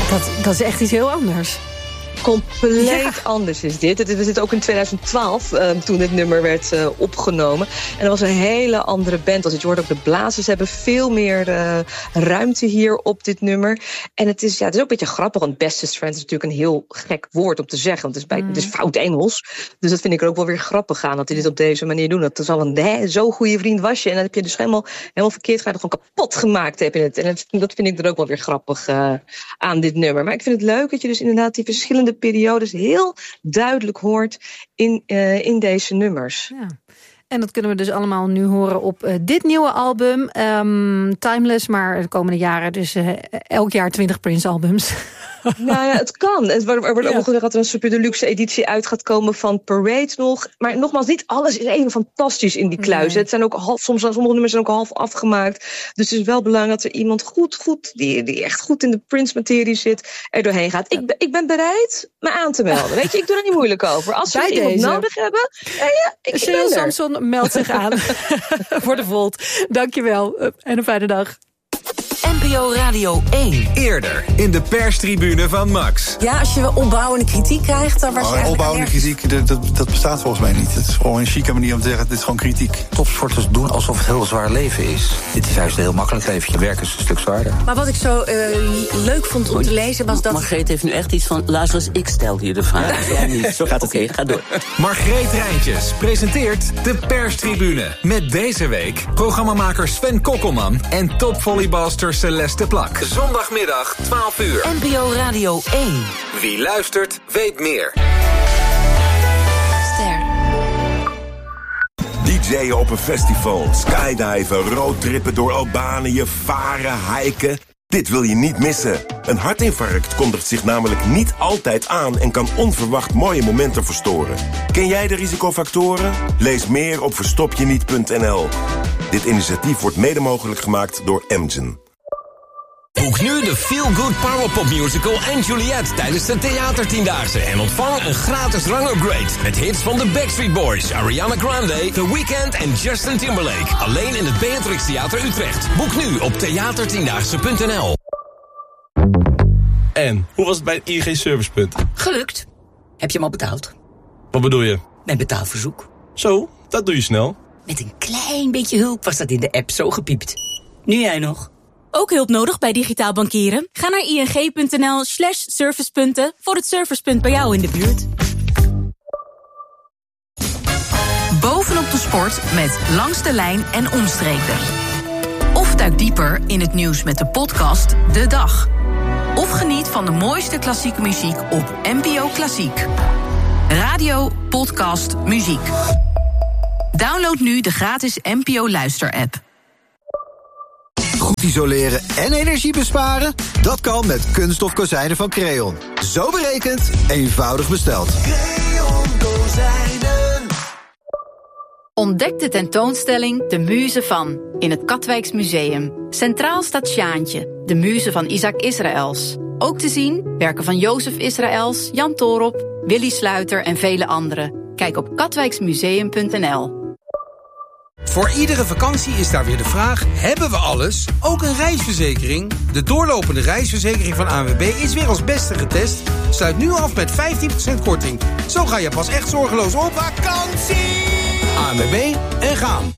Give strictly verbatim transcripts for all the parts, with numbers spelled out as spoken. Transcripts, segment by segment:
Dat, dat is echt iets heel anders. Compleet ja. anders is dit. We zitten ook in tweeduizend twaalf, uh, toen dit nummer werd uh, opgenomen. En dat was een hele andere band. Als je hoort ook de blazers hebben veel meer uh, ruimte hier op dit nummer. En het is, ja, het is ook een beetje grappig, want bestest friend is natuurlijk een heel gek woord om te zeggen. Want het is, bij, mm. het is fout Engels. Dus dat vind ik er ook wel weer grappig aan, dat die dit op deze manier doen. Dat is al een hè, zo goede vriend was je. En dan heb je dus helemaal, helemaal verkeerd gedaan, gewoon kapot gemaakt heb je het. En het, dat vind ik er ook wel weer grappig uh, aan dit nummer. Maar ik vind het leuk dat je dus inderdaad die verschillende periodes heel duidelijk hoort in, uh, in deze nummers. Ja. En dat kunnen we dus allemaal nu horen op uh, dit nieuwe album. Um, Timeless, maar de komende jaren dus uh, elk jaar twintig Prince-albums. Nou ja, het kan. Er wordt ook ja. gezegd dat er een super deluxe editie uit gaat komen van Parade nog. Maar nogmaals, niet alles is even fantastisch in die kluis. Nee. Het zijn ook half, soms sommige nummers zijn ook half afgemaakt. Dus het is wel belangrijk dat er iemand goed, goed die, die echt goed in de Prince-materie zit, er doorheen gaat. Ik, ik ben bereid me aan te melden. Weet je, ik doe er niet moeilijk over. Als we iemand nodig hebben, ja, ja, ik, ik ben er. Samson meldt zich aan voor de Volt. Dankjewel en een fijne dag. N P O Radio één. Eerder in de perstribune van Max. Ja, als je opbouwende kritiek krijgt, dan was je eigenlijk... Opbouwende kritiek, dat, dat, dat bestaat volgens mij niet. Het is gewoon een chique manier om te zeggen, dit is gewoon kritiek. Topsporters doen alsof het heel zwaar leven is. Dit is juist een heel makkelijk leven. Je werk is een stuk zwaarder. Maar wat ik zo uh, leuk vond om te lezen was dat... Margreet heeft nu echt iets van, luister eens, ik stel hier de vraag. Jij niet. Zo gaat het. Oké, ga door. Margreet Rijntjes presenteert de perstribune. Met deze week programmamaker Sven Kokkelman en topvolleybalster Celeste Plak. Zondagmiddag, twaalf uur. N P O Radio één. Wie luistert, weet meer. Ster. D J'en op een festival, skydiven, roadtrippen door Albanië, varen, hiken. Dit wil je niet missen. Een hartinfarct kondigt zich namelijk niet altijd aan en kan onverwacht mooie momenten verstoren. Ken jij de risicofactoren? Lees meer op verstopjeniet punt n l. Dit initiatief wordt mede mogelijk gemaakt door Amgen. Boek nu de Feel Good Powerpop Musical en Juliet tijdens de Theatertiendaagse en ontvang een gratis rangupgrade met hits van de Backstreet Boys, Ariana Grande, The Weeknd en Justin Timberlake. Alleen in het Beatrix Theater Utrecht. Boek nu op theatertiendaagse punt n l. En, hoe was het bij het I N G Servicepunt? Gelukt. Heb je hem al betaald? Wat bedoel je? Mijn betaalverzoek. Zo, dat doe je snel. Met een klein beetje hulp was dat in de app zo gepiept. Nu jij nog. Ook hulp nodig bij digitaal bankieren? Ga naar ing.nl slash servicepunten voor het servicepunt bij jou in de buurt. Bovenop de sport met Langs de Lijn en Omstreken. Of duik dieper in het nieuws met de podcast De Dag. Of geniet van de mooiste klassieke muziek op N P O Klassiek. Radio, podcast, muziek. Download nu de gratis N P O Luister-app. Goed isoleren en energie besparen? Dat kan met kunststof kozijnen van Creon. Zo berekend, eenvoudig besteld. Creon Kozijnen. Ontdek de tentoonstelling De Muze van in het Katwijks Museum. Centraal staat Sjaantje, de muze van Isaac Israëls. Ook te zien werken van Jozef Israëls, Jan Toorop, Willy Sluiter en vele anderen. Kijk op katwijksmuseum punt n l. Voor iedere vakantie is daar weer de vraag, hebben we alles? Ook een reisverzekering? De doorlopende reisverzekering van A N W B is weer als beste getest. Sluit nu af met vijftien procent korting. Zo ga je pas echt zorgeloos op vakantie! A N W B en gaan.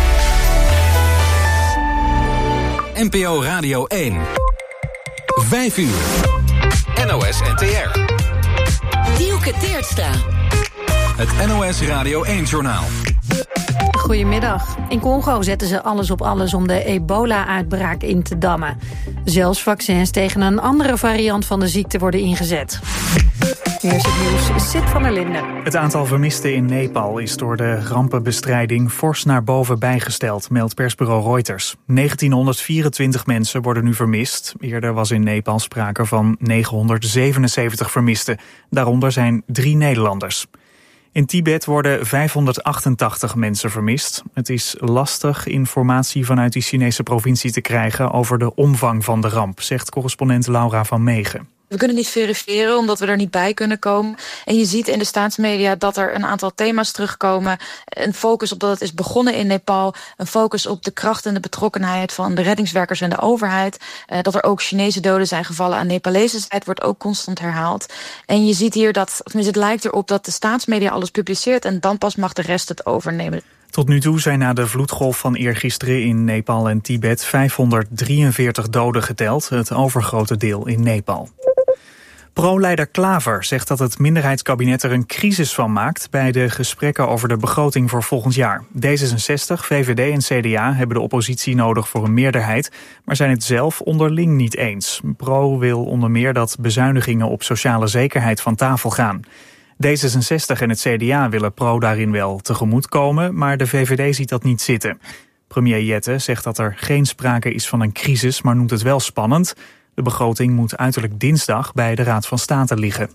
N P O Radio één. Vijf uur. N O S N T R. Dielke Teertstra. Het N O S Radio één-journaal. Goedemiddag. In Congo zetten ze alles op alles om de ebola-uitbraak in te dammen. Zelfs vaccins tegen een andere variant van de ziekte worden ingezet. Hier is het nieuws, Sid van der Linden. Het aantal vermisten in Nepal is door de rampenbestrijding fors naar boven bijgesteld, meldt persbureau Reuters. negentienhonderdvierentwintig mensen worden nu vermist. Eerder was in Nepal sprake van negenhonderdzevenenzeventig vermisten. Daaronder zijn drie Nederlanders. In Tibet worden vijfhonderdachtentachtig mensen vermist. Het is lastig informatie vanuit die Chinese provincie te krijgen over de omvang van de ramp, zegt correspondent Laura van Meegen. We kunnen niet verifiëren omdat we er niet bij kunnen komen. En je ziet in de staatsmedia dat er een aantal thema's terugkomen. Een focus op dat het is begonnen in Nepal. Een focus op de kracht en de betrokkenheid van de reddingswerkers en de overheid. Uh, dat er ook Chinese doden zijn gevallen aan Nepalese zijde wordt ook constant herhaald. En je ziet hier dat, tenminste het lijkt erop dat de staatsmedia alles publiceert en dan pas mag de rest het overnemen. Tot nu toe zijn na de vloedgolf van eergisteren in Nepal en Tibet vijfhonderddrieënveertig doden geteld, het overgrote deel in Nepal. Pro-leider Klaver zegt dat het minderheidskabinet er een crisis van maakt bij de gesprekken over de begroting voor volgend jaar. D zesenzestig, V V D en C D A hebben de oppositie nodig voor een meerderheid, maar zijn het zelf onderling niet eens. Pro wil onder meer dat bezuinigingen op sociale zekerheid van tafel gaan. D zesenzestig en het C D A willen Pro daarin wel tegemoetkomen, maar de V V D ziet dat niet zitten. Premier Jette zegt dat er geen sprake is van een crisis, maar noemt het wel spannend. De begroting moet uiterlijk dinsdag bij de Raad van State liggen.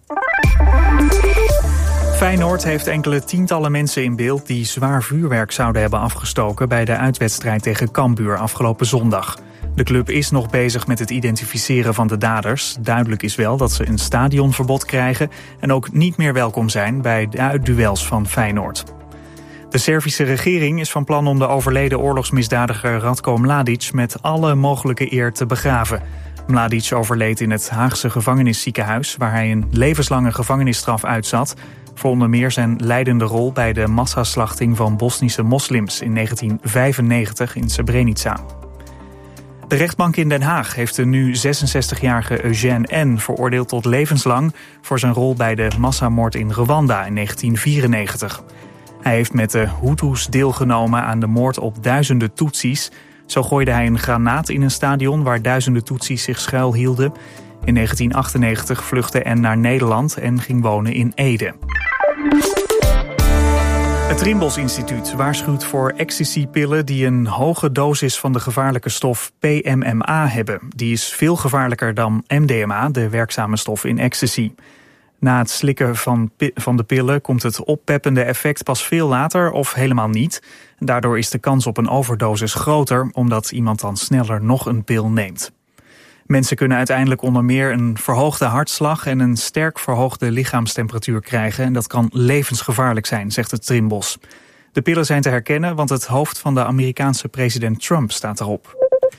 Feyenoord heeft enkele tientallen mensen in beeld die zwaar vuurwerk zouden hebben afgestoken bij de uitwedstrijd tegen Cambuur afgelopen zondag. De club is nog bezig met het identificeren van de daders. Duidelijk is wel dat ze een stadionverbod krijgen en ook niet meer welkom zijn bij de uitduels van Feyenoord. De Servische regering is van plan om de overleden oorlogsmisdadiger Ratko Mladic met alle mogelijke eer te begraven. Mladic overleed in het Haagse gevangenisziekenhuis, waar hij een levenslange gevangenisstraf uitzat voor onder meer zijn leidende rol bij de massaslachting van Bosnische moslims in negentien vijfennegentig in Srebrenica. De rechtbank in Den Haag heeft de nu zesenzestigjarige Eugène N. veroordeeld tot levenslang voor zijn rol bij de massamoord in Rwanda in negentien vierennegentig. Hij heeft met de Hutus deelgenomen aan de moord op duizenden Tutsis. Zo gooide hij een granaat in een stadion waar duizenden Tutsis zich schuilhielden. In negentien achtennegentig vluchtte N naar Nederland en ging wonen in Ede. Het Trimbos Instituut waarschuwt voor ecstasypillen die een hoge dosis van de gevaarlijke stof P M M A hebben. Die is veel gevaarlijker dan M D M A, de werkzame stof in ecstasy. Na het slikken van, van de pillen komt het oppeppende effect pas veel later of helemaal niet. Daardoor is de kans op een overdosis groter, omdat iemand dan sneller nog een pil neemt. Mensen kunnen uiteindelijk onder meer een verhoogde hartslag en een sterk verhoogde lichaamstemperatuur krijgen. En dat kan levensgevaarlijk zijn, zegt het Trimbos. De pillen zijn te herkennen, want het hoofd van de Amerikaanse president Trump staat erop.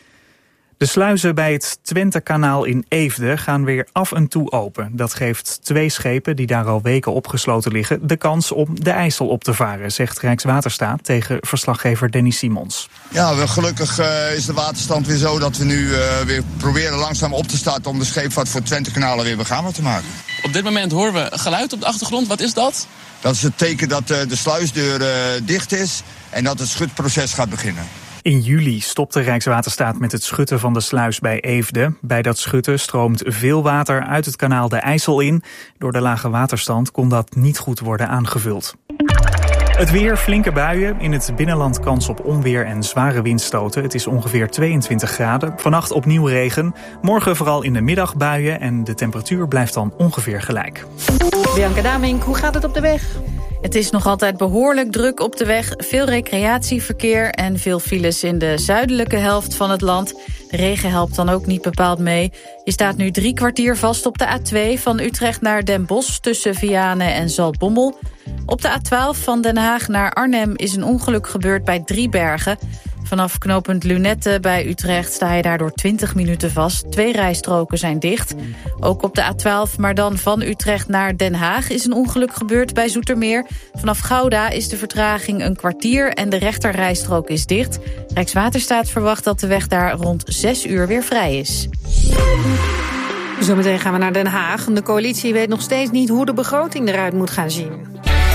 De sluizen bij het Twentekanaal in Eefde gaan weer af en toe open. Dat geeft twee schepen die daar al weken opgesloten liggen de kans om de IJssel op te varen, zegt Rijkswaterstaat tegen verslaggever Danny Simons. Ja, we, gelukkig uh, is de waterstand weer zo dat we nu uh, weer proberen langzaam op te starten om de scheepvaart voor het Twentekanaal weer begaanbaar te maken. Op dit moment horen we geluid op de achtergrond. Wat is dat? Dat is het teken dat uh, de sluisdeur uh, dicht is en dat het schutproces gaat beginnen. In juli stopte Rijkswaterstaat met het schutten van de sluis bij Eefde. Bij dat schutten stroomt veel water uit het kanaal de IJssel in. Door de lage waterstand kon dat niet goed worden aangevuld. Het weer, flinke buien. In het binnenland kans op onweer en zware windstoten. Het is ongeveer tweeëntwintig graden. Vannacht opnieuw regen. Morgen vooral in de middag buien en de temperatuur blijft dan ongeveer gelijk. Bianca Damink, hoe gaat het op de weg? Het is nog altijd behoorlijk druk op de weg. Veel recreatieverkeer en veel files in de zuidelijke helft van het land. De regen helpt dan ook niet bepaald mee. Je staat nu drie kwartier vast op de A twee van Utrecht naar Den Bosch tussen Vianen en Zaltbommel. Op de A twaalf van Den Haag naar Arnhem is een ongeluk gebeurd bij Driebergen. Vanaf knooppunt Lunette bij Utrecht sta je daardoor twintig minuten vast. Twee rijstroken zijn dicht. Ook op de A twaalf, maar dan van Utrecht naar Den Haag is een ongeluk gebeurd bij Zoetermeer. Vanaf Gouda is de vertraging een kwartier en de rechterrijstrook is dicht. Rijkswaterstaat verwacht dat de weg daar rond zes uur weer vrij is. Zometeen gaan we naar Den Haag. De coalitie weet nog steeds niet hoe de begroting eruit moet gaan zien.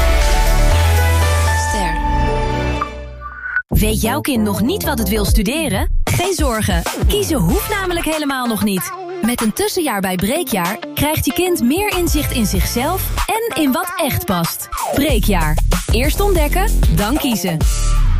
Weet jouw kind nog niet wat het wil studeren? Geen zorgen, kiezen hoeft namelijk helemaal nog niet. Met een tussenjaar bij Breekjaar krijgt je kind meer inzicht in zichzelf en in wat echt past. Breekjaar. Eerst ontdekken, dan kiezen.